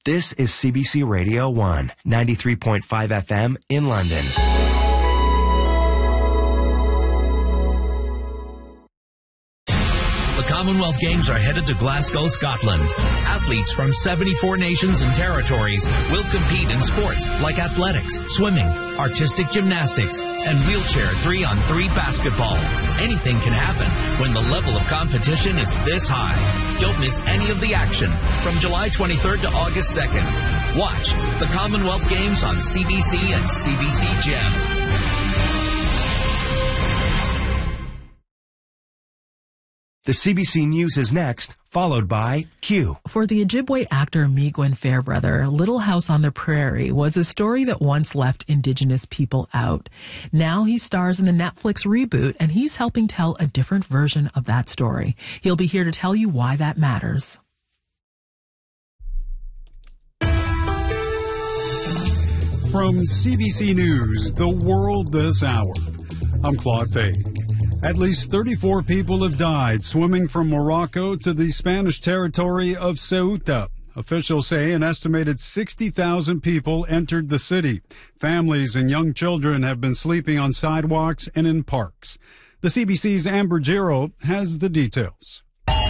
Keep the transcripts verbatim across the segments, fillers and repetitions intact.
This is C B C Radio one, ninety-three point five F M in London. The Commonwealth Games are headed to Glasgow, Scotland. Athletes from seventy-four nations and territories will compete in sports like athletics, swimming, artistic gymnastics, and wheelchair three on three basketball. Anything can happen when the level of competition is this high. Don't miss any of the action from July twenty-third to August second. Watch the Commonwealth Games on C B C and C B C Gem. The C B C News is next, followed by Q. For the Ojibwe actor Migwen Fairbrother, Little House on the Prairie was a story that once left Indigenous people out. Now he stars in the Netflix reboot, and he's helping tell a different version of that story. He'll be here to tell you why that matters. From C B C News, The World This Hour, I'm Claude Fay. At least thirty-four people have died swimming from Morocco to the Spanish territory of Ceuta. Officials say an estimated sixty thousand people entered the city. Families and young children have been sleeping on sidewalks and in parks. The C B C's Amber Giro has the details.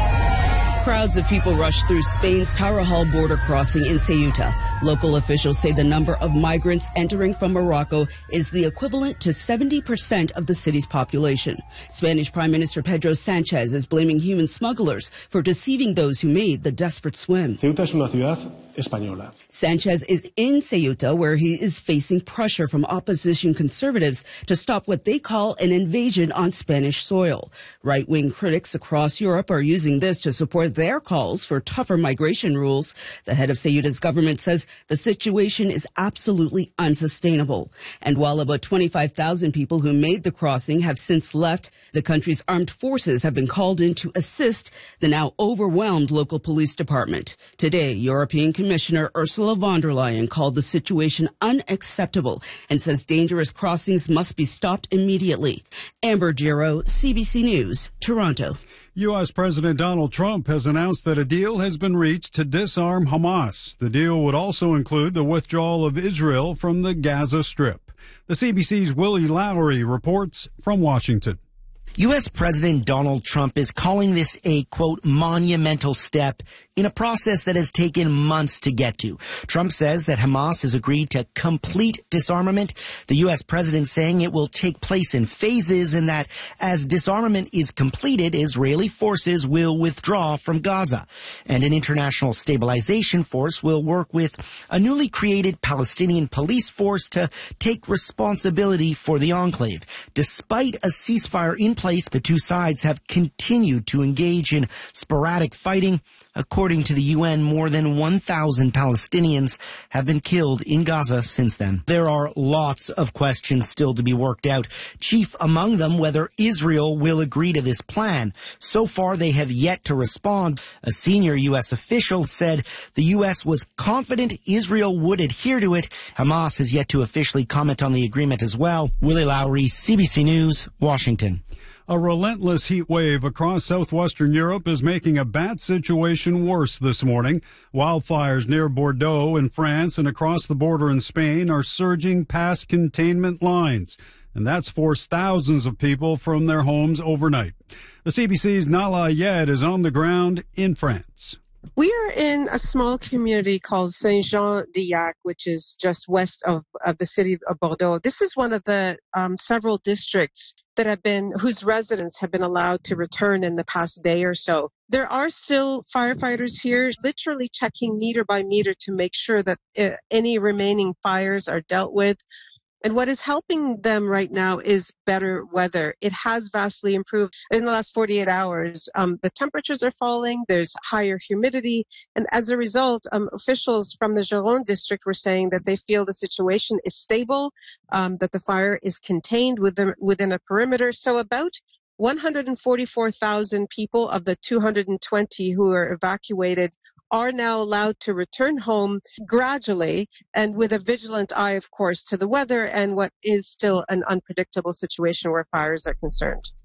Crowds of people rushed through Spain's Tarajal border crossing in Ceuta. Local officials say the number of migrants entering from Morocco is the equivalent to seventy percent of the city's population. Spanish Prime Minister Pedro Sanchez is blaming human smugglers for deceiving those who made the desperate swim. Ceuta es una ciudad española. Sanchez is in Ceuta, where he is facing pressure from opposition conservatives to stop what they call an invasion on Spanish soil. Right-wing critics across Europe are using this to support their calls for tougher migration rules. The head of Ceuta's government says the situation is absolutely unsustainable. And while about twenty-five thousand people who made the crossing have since left, the country's armed forces have been called in to assist the now overwhelmed local police department. Today, European Commissioner Ursula von der Leyen called the situation unacceptable and says dangerous crossings must be stopped immediately. Amber Giro, C B C News, Toronto. U S. President Donald Trump has announced that a deal has been reached to disarm Hamas. The deal would also include the withdrawal of Israel from the Gaza Strip. The C B C's Willie Lowry reports from Washington. U S. President Donald Trump is calling this a, quote, monumental step in a process that has taken months to get to. Trump says that Hamas has agreed to complete disarmament, the U S president saying it will take place in phases and that as disarmament is completed, Israeli forces will withdraw from Gaza. And an international stabilization force will work with a newly created Palestinian police force to take responsibility for the enclave. Despite a ceasefire in place, the two sides have continued to engage in sporadic fighting. According to the U N, more than one thousand Palestinians have been killed in Gaza since then. There are lots of questions still to be worked out, chief among them whether Israel will agree to this plan. So far, they have yet to respond. A senior U S official said the U S was confident Israel would adhere to it. Hamas has yet to officially comment on the agreement as well. Willie Lowry, C B C News, Washington. A relentless heat wave across southwestern Europe is making a bad situation worse this morning. Wildfires near Bordeaux in France and across the border in Spain are surging past containment lines, and that's forced thousands of people from their homes overnight. The C B C's Nala Ayed is on the ground in France. We are in a small community called Saint-Jean-d'Yac, which is just west of, of the city of Bordeaux. This is one of the um, several districts that have been, whose residents have been allowed to return in the past day or so. There are still firefighters here, literally checking meter by meter to make sure that uh, any remaining fires are dealt with. And what is helping them right now is better weather. It has vastly improved in the last forty-eight hours. Um, the temperatures are falling. There's higher humidity. And as a result, um, officials from the Gironde district were saying that they feel the situation is stable, um, that the fire is contained within, within a perimeter. So about one hundred forty-four thousand people of the two hundred twenty who are evacuated are now allowed to return home gradually and with a vigilant eye, of course, to the weather and what is still an unpredictable situation where fires are concerned.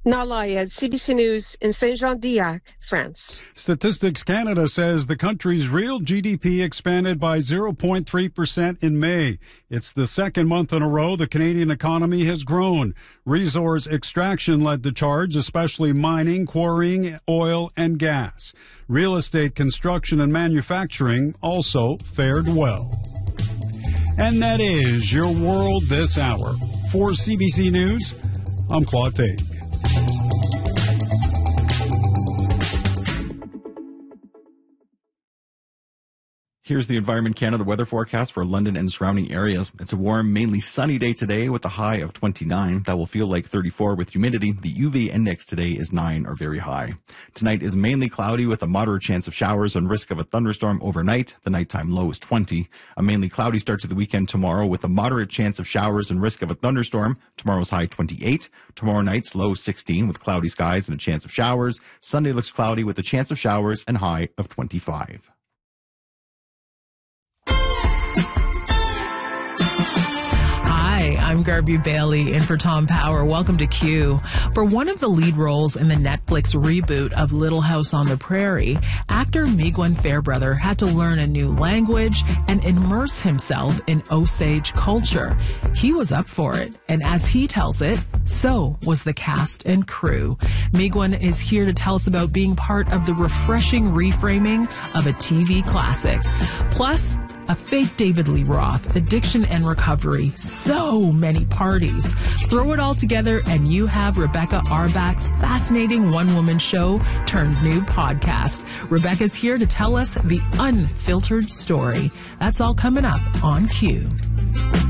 Nalayed, C B C News in Saint-Jean-d'Illac, France. Statistics Canada says the country's real G D P expanded by zero point three percent in May. It's the second month in a row the Canadian economy has grown. Resource extraction led the charge, especially mining, quarrying, oil, and gas. Real estate, construction, and manufacturing also fared well. And that is your world this hour. For C B C News, I'm Claude Fake. Here's the Environment Canada weather forecast for London and surrounding areas. It's a warm, mainly sunny day today with a high of twenty-nine. That will feel like thirty-four with humidity. The U V index today is nine or very high. Tonight is mainly cloudy with a moderate chance of showers and risk of a thunderstorm overnight. The nighttime low is twenty. A mainly cloudy start to the weekend tomorrow with a moderate chance of showers and risk of a thunderstorm. Tomorrow's high twenty-eight. Tomorrow night's low sixteen with cloudy skies and a chance of showers. Sunday looks cloudy with a chance of showers and high of twenty-five. Hi, I'm Garby Bailey in for Tom Power. Welcome to Q. For one of the lead roles in the Netflix reboot of Little House on the Prairie, actor Miguel Fairbrother had to learn a new language and immerse himself in Osage culture. He was up for it, and as he tells it, so was the cast and crew. Miguel is here to tell us about being part of the refreshing reframing of a T V classic. Plus, a fake David Lee Roth, addiction and recovery, so many parties. Throw it all together and you have Rebecca Arbach's fascinating one-woman show turned new podcast. Rebecca's here to tell us the unfiltered story. That's all coming up on Q.